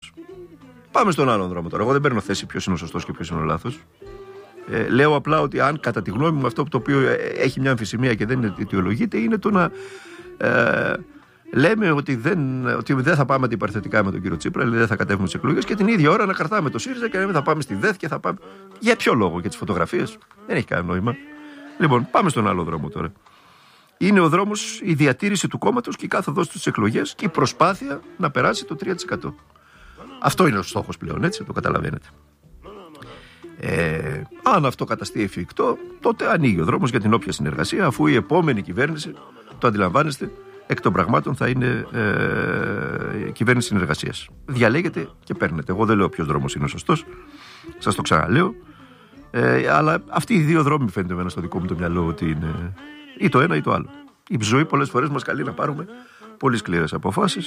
λάθος. Πάμε στον άλλον δρόμο τώρα. Εγώ δεν παίρνω θέση ποιος είναι ο σωστός και ποιος είναι ο λάθος. Λέω απλά ότι αν κατά τη γνώμη μου αυτό το οποίο έχει μια αμφισημία και δεν αιτιολογείται είναι το να λέμε ότι δεν θα πάμε αντιπαρθετικά με τον κύριο Τσίπρα, δηλαδή δεν θα κατέβουμε στις εκλογές και την ίδια ώρα να κρατάμε το ΣΥΡΙΖΑ και να λέμε θα πάμε στη ΔΕΘ και θα πάμε. Για ποιο λόγο, για τις φωτογραφίες? Δεν έχει κανένα νόημα. Λοιπόν, πάμε στον άλλο δρόμο τώρα. Είναι ο δρόμος η διατήρηση του κόμματος και η κάθοδος στις εκλογές και η προσπάθεια να περάσει το 3%. Αυτό είναι ο στόχος πλέον, έτσι, το καταλαβαίνετε. Αν αυτό καταστεί εφικτό, τότε ανοίγει ο δρόμος για την όποια συνεργασία, αφού η επόμενη κυβέρνηση, το αντιλαμβάνεστε, εκ των πραγμάτων θα είναι κυβέρνηση συνεργασίας. Διαλέγετε και παίρνετε. Εγώ δεν λέω ποιος δρόμος είναι ο σωστός, σας το ξαναλέω, αλλά αυτοί οι δύο δρόμοι φαίνεται εμένα στο δικό μου το μυαλό ότι είναι ή το ένα ή το άλλο. Η ζωή πολλές φορές μας καλεί να πάρουμε πολύ σκληρές αποφάσεις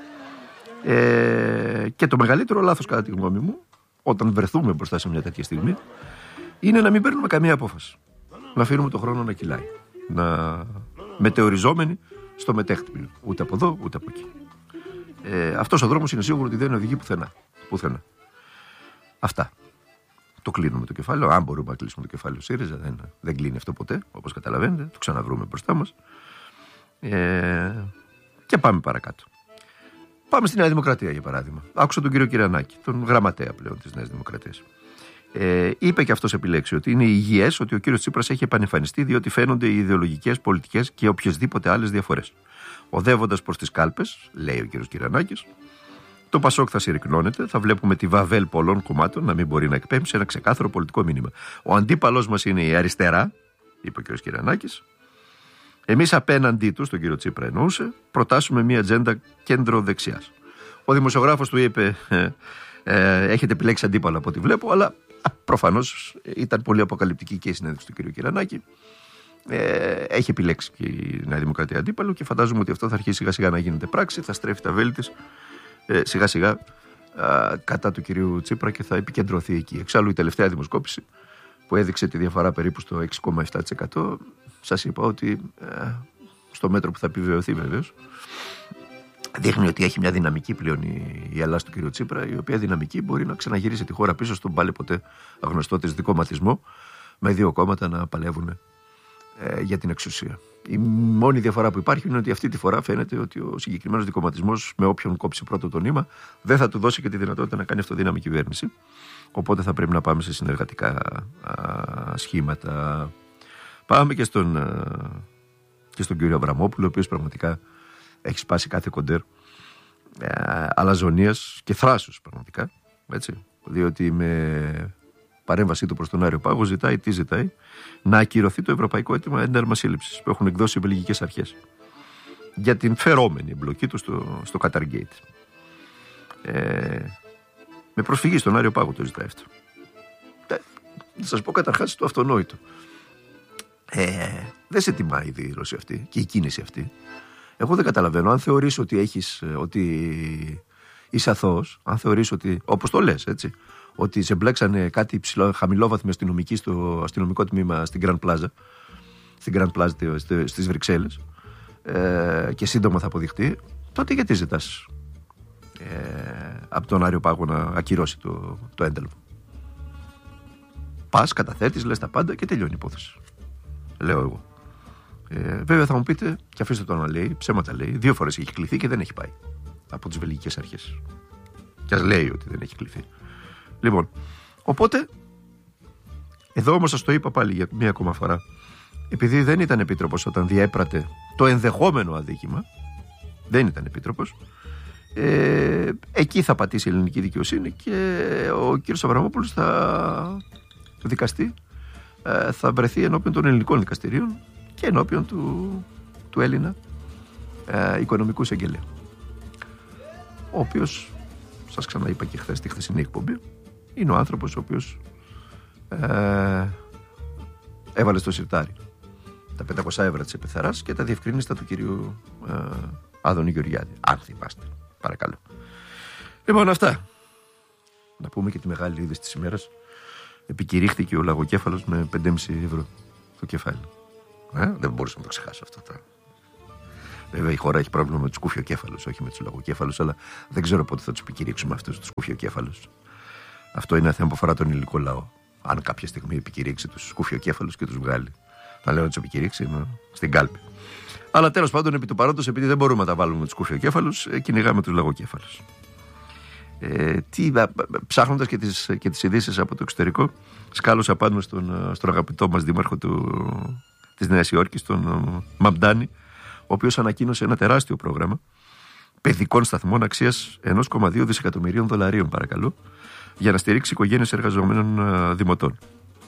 και το μεγαλύτερο λάθος κατά τη γνώμη μου, όταν βρεθούμε μπροστά σε μια τέτοια στιγμή, είναι να μην παίρνουμε καμία απόφαση. Να αφήνουμε τον χρόνο να κυλάει. Να μετεωριζόμενοι στο μετέχτυπο. Ούτε από εδώ, ούτε από εκεί. Αυτός ο δρόμος είναι σίγουρο ότι δεν οδηγεί πουθενά. Αυτά. Το κλείνουμε το κεφάλαιο. Αν μπορούμε να κλείσουμε το κεφάλαιο ΣΥΡΙΖΑ, δεν κλείνει αυτό ποτέ, όπως καταλαβαίνετε. Το ξαναβρούμε μπροστά μας. Και πάμε παρακάτω. Πάμε στη Νέα Δημοκρατία, για παράδειγμα. Άκουσα τον κύριο Κυρανάκη, τον γραμματέα πλέον της Νέας Δημοκρατίας. Είπε και αυτός επιλέξει ότι είναι υγιές ότι ο κύριος Τσίπρας έχει επανεμφανιστεί διότι φαίνονται οι ιδεολογικές, πολιτικές και οποιασδήποτε άλλες διαφορές. Οδεύοντας προς τις κάλπες, λέει ο κύριος Κυρανάκης, το Πασόκ θα συρρυκνώνεται, θα βλέπουμε τη βαβέλ πολλών κομμάτων να μην μπορεί να εκπέμψει ένα ξεκάθαρο πολιτικό μήνυμα. Ο αντίπαλός μας είναι η αριστερά, είπε ο κύριος Κυρανάκης. Εμείς απέναντί του, τον κύριο Τσίπρα εννοούσε, προτάσουμε μια ατζέντα κέντρο-δεξιάς. Ο δημοσιογράφος του είπε, έχετε επιλέξει αντίπαλο από ό,τι βλέπω, αλλά προφανώς ήταν πολύ αποκαλυπτική και η συνέντευξη του κύριου Κυρανάκη. Έχει επιλέξει και η Νέα Δημοκρατία αντίπαλο και φαντάζομαι ότι αυτό θα αρχίσει σιγά σιγά να γίνεται πράξη, θα στρέφει τα βέλη της σιγά σιγά κατά του κυρίου Τσίπρα και θα επικεντρωθεί εκεί. Εξάλλου η τελευταία δημοσκόπηση που έδειξε τη διαφορά περίπου στο 6,7%, σας είπα ότι στο μέτρο που θα επιβεβαιωθεί βεβαίως, δείχνει ότι έχει μια δυναμική πλέον η Ελλάδα του κ. Τσίπρα, η οποία δυναμική μπορεί να ξαναγυρίσει τη χώρα πίσω στον πάλι ποτέ αγνωστό της δικοματισμό, με δύο κόμματα να παλεύουν για την εξουσία. Η μόνη διαφορά που υπάρχει είναι ότι αυτή τη φορά φαίνεται ότι ο συγκεκριμένος δικοματισμός, με όποιον κόψει πρώτο το νήμα, δεν θα του δώσει και τη δυνατότητα να κάνει αυτοδύναμη κυβέρνηση. Οπότε θα πρέπει να πάμε σε συνεργατικά σχήματα. Πάμε και στον κύριο Αβραμόπουλο, ο οποίος πραγματικά έχει σπάσει κάθε κοντέρ αλαζονίας και θράσους πραγματικά, έτσι, διότι με παρέμβασή του προς τον Άριο Πάγο ζητάει να ακυρωθεί το ευρωπαϊκό αίτημα ένταλμα σύλληψης που έχουν εκδώσει οι βελγικές αρχές για την φερόμενη εμπλοκή του στο Qatargate. Με προσφυγή στον Άριο Πάγο το ζητάει αυτό. Να σας πω καταρχάς το αυτονόητο. Δεν σε τιμάει η δήλωση αυτή και η κίνηση αυτή. Εγώ δεν καταλαβαίνω. Αν θεωρείς ότι είσαι αθώος, αν θεωρείς ότι, όπως το λες, έτσι, ότι σε μπλέξανε κάτι χαμηλόβαθμοι αστυνομικοί στο αστυνομικό τμήμα στην Grand Plaza στις Βρυξέλλες, και σύντομα θα αποδειχτεί, τότε γιατί ζητάς από τον Άριο Πάγο να ακυρώσει το ένταλμα? Πας, καταθέτεις, λες τα πάντα και τελειώνει η υπόθεση. Λέω εγώ. Βέβαια θα μου πείτε, και αφήστε το να λέει, ψέματα λέει, 2 φορές έχει κληθεί και δεν έχει πάει από τις βελγικές αρχές. Και ας λέει ότι δεν έχει κληθεί. Λοιπόν, οπότε, εδώ όμως σας το είπα πάλι για μία ακόμα φορά, επειδή δεν ήταν επίτροπος όταν διέπρατε το ενδεχόμενο αδίκημα, δεν ήταν επίτροπος, εκεί θα πατήσει η ελληνική δικαιοσύνη και ο κύριος Αβραμόπουλος θα δικαστεί, θα βρεθεί ενώπιον των ελληνικών δικαστηρίων και ενώπιον του Έλληνα οικονομικού εισαγγελέα, ο οποίος, σας ξαναείπα και χθες στη χθεσινή εκπομπή, είναι ο άνθρωπος ο οποίος έβαλε στο σιρτάρι τα 500 ευρώ της επιθαράς και τα διευκρίνηστα του κυρίου Άδωνη Γεωργιάδη. Αν θυμάστε, παρακαλώ. Λοιπόν, αυτά. Να πούμε και τη μεγάλη είδηση της ημέρας. Επικηρύχθηκε ο λαγοκέφαλος με 5,5 ευρώ το κεφάλι. Δεν μπορούσα να το ξεχάσω αυτό. Βέβαια η χώρα έχει πρόβλημα με τους κουφιοκέφαλους, όχι με τους λαγοκέφαλους, αλλά δεν ξέρω πότε θα τους επικηρύξουμε αυτούς τους κουφιοκέφαλους. Αυτό είναι ένα θέμα που αφορά τον ελληνικό λαό. Αν κάποια στιγμή επικηρύξει τους κουφιοκέφαλους και τους βγάλει, θα λέω να τους επικηρύξει στην κάλπη. Αλλά τέλος πάντων, επί του παρόντος, επειδή δεν μπορούμε να τα βάλουμε με τους κουφιοκέφαλους, κυνηγάμε τους λαγοκέφαλους. Ψάχνοντας και τις ειδήσεις από το εξωτερικό, σκάλωσα πάνω στον αγαπητό μας δήμαρχο της Νέας Υόρκης, τον Μαμντάνη, ο οποίος ανακοίνωσε ένα τεράστιο πρόγραμμα παιδικών σταθμών αξίας 1,2 δισεκατομμυρίων δολαρίων, παρακαλώ, για να στηρίξει οικογένειες εργαζομένων δημοτών.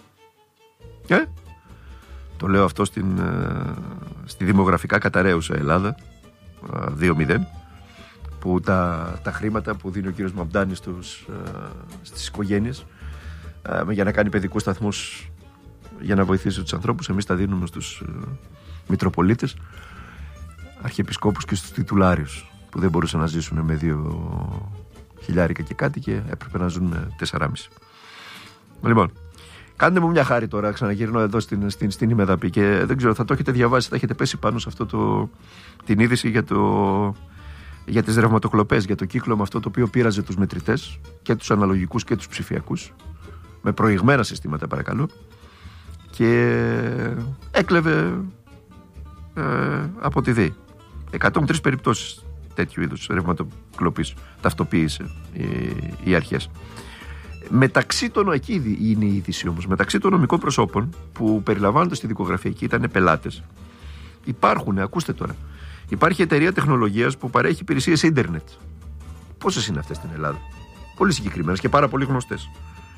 Το λέω αυτό στη δημογραφικά καταραίουσα Ελλάδα 2-0, που τα χρήματα που δίνει ο κύριος Μαμντάνη στις οικογένειες για να κάνει παιδικούς σταθμούς για να βοηθήσει τους ανθρώπους, εμείς τα δίνουμε στους Μητροπολίτες, Αρχιεπισκόπους και στους τιτουλάριους, που δεν μπορούσαν να ζήσουν με 2.000 και κάτι και έπρεπε να ζουν με 4,5. Λοιπόν, κάντε μου μια χάρη τώρα, ξαναγυρνώ εδώ στην ημεδαπή και δεν ξέρω, θα το έχετε διαβάσει, θα έχετε πέσει πάνω σε αυτό την είδηση για τις ρευματοκλοπές, για το κύκλωμα αυτό το οποίο πείραζε τους μετρητές και τους αναλογικούς και τους ψηφιακούς με προηγμένα συστήματα, παρακαλώ, και έκλεβε από τη ΔΕΗ 103 περιπτώσεις τέτοιου είδους ρευματοκλοπής ταυτοποίησε οι αρχές. Μεταξύ των, εκεί είναι η είδηση όμως, μεταξύ των νομικών προσώπων που περιλαμβάνονται στη δικογραφία και ήταν πελάτες, υπάρχουν, ακούστε τώρα, υπάρχει εταιρεία τεχνολογίας που παρέχει υπηρεσίες ίντερνετ. Πόσες είναι αυτές στην Ελλάδα? Πολύ συγκεκριμένες και πάρα πολύ γνωστές.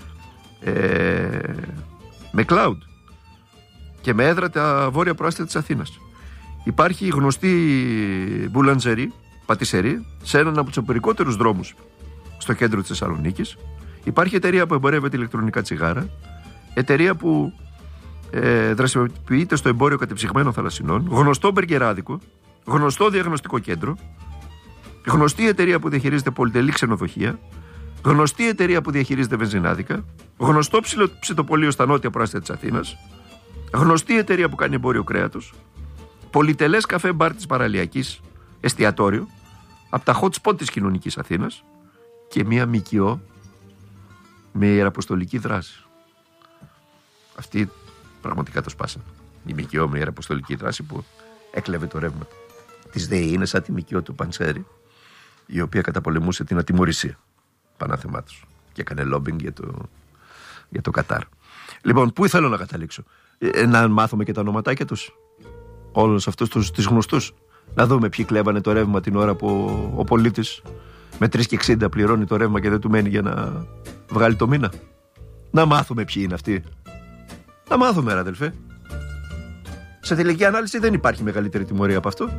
Με cloud και με έδρα τα βόρεια προάστια της Αθήνας. Υπάρχει η γνωστή μπουλαντζερί, πατησερί, σε έναν από τους εμπορικότερους δρόμους στο κέντρο της Θεσσαλονίκης. Υπάρχει εταιρεία που εμπορεύεται ηλεκτρονικά τσιγάρα, εταιρεία που δραστηριοποιείται στο εμπόριο κατεψυγμένων θαλασσινών, γνωστό μπεργκεράδικο, γνωστό διαγνωστικό κέντρο, γνωστή εταιρεία που διαχειρίζεται πολυτελή ξενοδοχεία, γνωστή εταιρεία που διαχειρίζεται βενζινάδικα, γνωστό ψητοπολείο στα νότια προάστια της Αθήνας, γνωστή εταιρεία που κάνει εμπόριο κρέατος, πολυτελές καφέ μπαρ της παραλιακής, εστιατόριο, από τα hot spot της κοινωνικής Αθήνας και μία ΜΚΟ με ιεραποστολική δράση. Αυτή πραγματικά το σπάσανε. Η ΜΚΟ με ιεραποστολική δράση που έκλεβε το ρεύμα της ΔΕΗ. Είναι σαν τη ΜΚΟ του Παντσέρη, η οποία καταπολεμούσε την ατιμωρησία πανάθεμά τους και έκανε λόμπινγκ για το Κατάρ. Λοιπόν, πού θέλω να καταλήξω? Να μάθουμε και τα ονοματάκια τους, όλους αυτούς τις γνωστούς. Να δούμε ποιοι κλέβανε το ρεύμα την ώρα που ο πολίτης με 3,60 πληρώνει το ρεύμα και δεν του μένει για να βγάλει το μήνα. Να μάθουμε ποιοι είναι αυτοί. Να μάθουμε, ρε αδελφέ. Σε τελική ανάλυση δεν υπάρχει μεγαλύτερη τιμωρία από αυτό.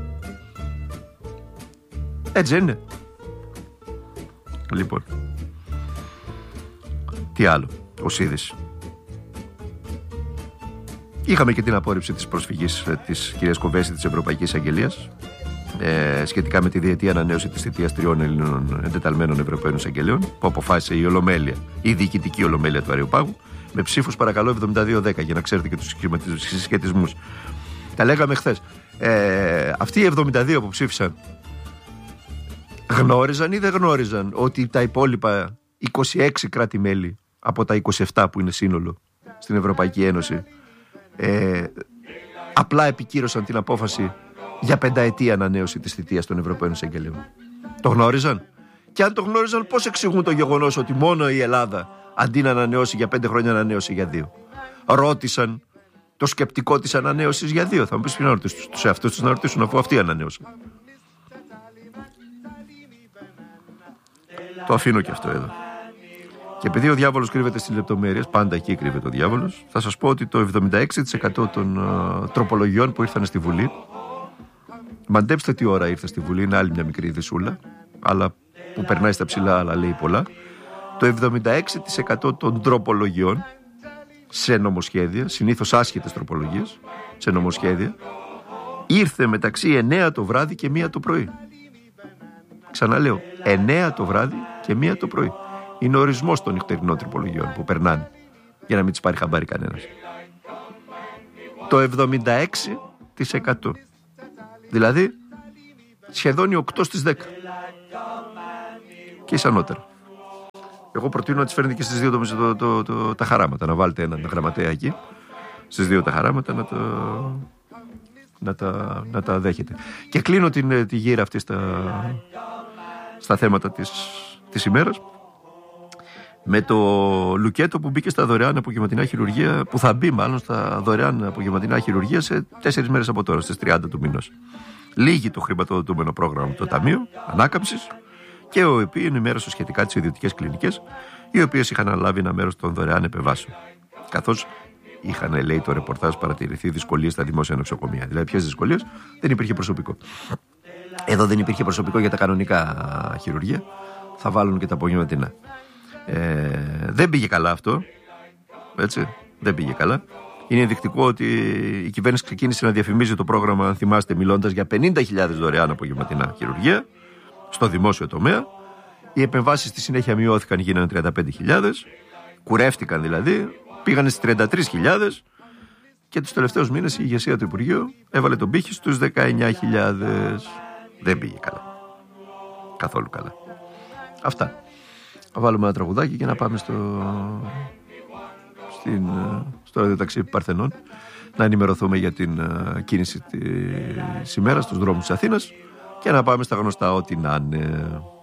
Έτσι είναι. Λοιπόν, τι άλλο ως είδηση? Είχαμε και την απόρριψη της προσφυγής της κυρίας Κοβέση της Ευρωπαϊκής Αγγελίας σχετικά με τη διετή ανανέωση της θητείας 3 Ελλήνων εντεταλμένων Ευρωπαίων Εισαγγελέων, που αποφάσισε η διοικητική ολομέλεια του Αριοπάγου με ψήφους, παρακαλώ, 72-10, για να ξέρετε και τους συσχετισμούς. Τα λέγαμε χθες. Αυτοί οι 72 που ψήφισαν γνώριζαν ή δεν γνώριζαν ότι τα υπόλοιπα 26 κράτη-μέλη από τα 27 που είναι σύνολο στην Ευρωπαϊκή Ένωση απλά επικύρωσαν την απόφαση για 5ετή ανανέωση της θητείας των Ευρωπαίων Εισαγγελέων? Το γνώριζαν? Και αν το γνώριζαν, πώς εξηγούν το γεγονός ότι μόνο η Ελλάδα, αντί να ανανεώσει για 5 χρόνια, ανανέωσε για 2? Ρώτησαν το σκεπτικό της ανανέωσης για 2? Θα μου πεις, να ρωτήσουν τους εαυτούς τους, να ρωτήσουν, αφού αυτοί ανανέωσαν. Το αφήνω και αυτό εδώ. Και επειδή ο διάβολος κρύβεται στις λεπτομέρειες, πάντα εκεί κρύβεται ο διάβολος, θα σας πω ότι το 76% των τροπολογιών που ήρθαν στη Βουλή, μαντέψτε τι ώρα ήρθε στη Βουλή, είναι άλλη μια μικρή ειδησούλα, αλλά που περνάει στα ψηλά, αλλά λέει πολλά. Το 76% των τροπολογιών σε νομοσχέδια, συνήθως άσχετες τροπολογίες, σε νομοσχέδια, ήρθε μεταξύ 9 το βράδυ και 1 το πρωί. Ξαναλέω, 9 το βράδυ και 1 το πρωί. Είναι ο ορισμός των νυχτερινών τροπολογιών που περνάνε, για να μην τις πάρει χαμπάρι κανένας. Το 76%. Δηλαδή, σχεδόν οι 8 στις 10. Και ισανότερα. Εγώ προτείνω να τις φέρνετε και στις 2 τα χαράματα. Να βάλετε έναν γραμματέα εκεί, στις 2 τα χαράματα, να τα δέχετε. Και κλείνω τη γύρα αυτή στα θέματα της ημέρας με το Λουκέτο που μπήκε στα δωρεάν απογευματινά χειρουργία, που θα μπει μάλλον στα δωρεάν απογευματινά χειρουργία σε 4 μέρες από τώρα, στις 30 του μηνός. Λύγει το χρηματοδοτούμενο πρόγραμμα το Ταμείο Ανάκαμψης και ο ΕΠΗ ενημέρωσε σχετικά τις ιδιωτικές κλινικές, οι οποίες είχαν αναλάβει ένα μέρος των δωρεάν επεμβάσεων. Καθώς είχαν, λέει το ρεπορτάζ, παρατηρηθεί δυσκολίες στα δημόσια νοσοκομεία. Δηλαδή, ποιες δυσκολίες? Δεν υπήρχε προσωπικό. Εδώ δεν υπήρχε προσωπικό για τα κανονικά χειρουργεία. Θα βάλουν και τα απογευματινά. Δεν πήγε καλά αυτό. Έτσι. Δεν πήγε καλά. Είναι ενδεικτικό ότι η κυβέρνηση ξεκίνησε να διαφημίζει το πρόγραμμα, αν θυμάστε, μιλώντας για 50.000 δωρεάν απογευματινά χειρουργία στο δημόσιο τομέα. Οι επεμβάσεις στη συνέχεια μειώθηκαν, γίνανε 35.000. Κουρεύτηκαν δηλαδή. Πήγανε στις 33.000 και τους τελευταίους μήνες η ηγεσία του Υπουργείου έβαλε τον πύχη στους 19.000. Δεν πήγε καλά. Καθόλου καλά. Αυτά. Θα βάλουμε ένα τραγουδάκι και να πάμε στο ραδιοταξί Παρθενών να ενημερωθούμε για την κίνηση της ημέρας στους δρόμους της Αθήνας και να πάμε στα γνωστά ό,τι να είναι.